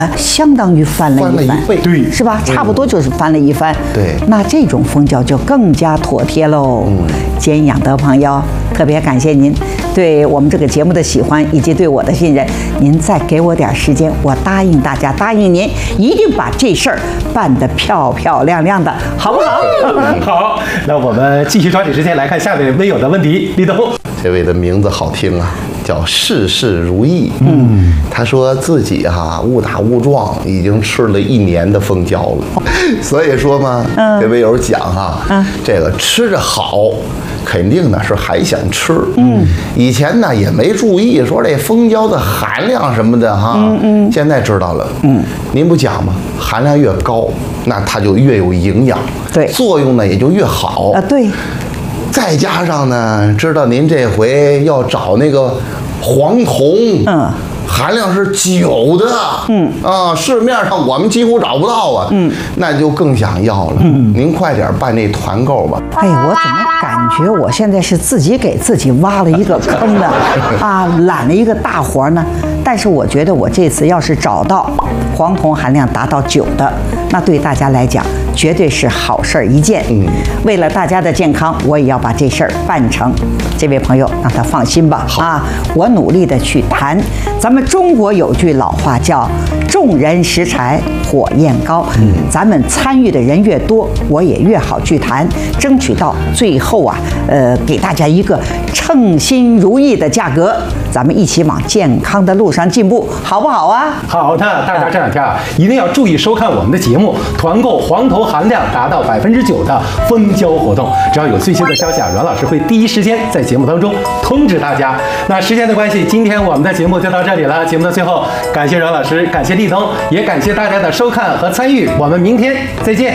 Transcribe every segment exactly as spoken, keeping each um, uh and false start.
相当于翻了一番， 翻了一倍，对， 是吧？差不多就是翻了一番。 对， 那这种蜂胶就更加妥帖喽。嗯，简养德朋友，特别感谢您对我们这个节目的喜欢以及对我的信任。您再给我点时间，我答应大家，答应您一定把这事儿办得漂漂亮亮的，好不好？ 好，那我们继续抓紧时间来看下面微友的问题。立冬， 这位的名字好听啊，叫事事如意。嗯，他说自己哈、啊、误打误撞已经吃了一年的蜂胶了，所以说嘛，嗯、给微友讲哈、啊，嗯、这个吃着好，肯定呢是还想吃。嗯，以前呢也没注意说这蜂胶的含量什么的哈，嗯嗯，现在知道了。嗯，您不讲吗？含量越高，那它就越有营养， 对， 作用呢也就越好。 啊，对。 再加上呢，知道您这回要找那个黄酮，嗯，含量是九的，嗯啊，市面上我们几乎找不到啊，嗯，那就更想要了。嗯，您快点办这团购吧。 哎，我怎么感觉我现在是自己给自己挖了一个坑呢？啊，揽了一个大活呢？但是我觉得我这次要是找到黄酮含量达到九的，那对大家来讲绝对是好事儿一件。嗯，为了大家的健康，我也要把这事儿办成。这位朋友让他放心吧。啊，我努力的去谈。咱们中国有句老话叫“众人拾柴火焰高”。嗯，咱们参与的人越多，我也越好去谈，争取到最后啊，呃，给大家一个称心如意的价格。咱们一起往健康的路上进步，好不好啊？ 好的，大家这两天啊，一定要注意收看我们的节目，团购黄酮含量达到百分之九的蜂胶活动。只要有最新的消息啊，阮老师会第一时间在节目当中通知大家。那时间的关系，今天我们的节目就到这里了。节目的最后，感谢阮老师，感谢立冬，也感谢大家的收看和参与。我们明天再见。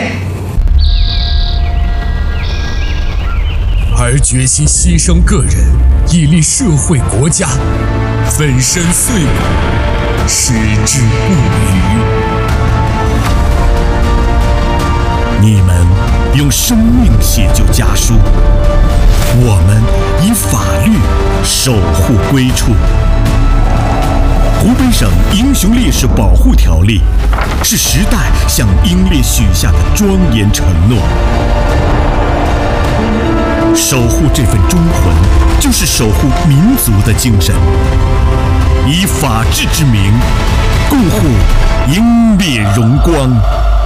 而决心牺牲个人，以利社会国家，粉身碎骨，矢志不渝。你们用生命写就家书，我们以法律守护归处。湖北省英雄烈士保护条例是时代向英烈许下的庄严承诺。守护这份忠魂，就是守护民族的精神。以法治之名，共护英烈荣光。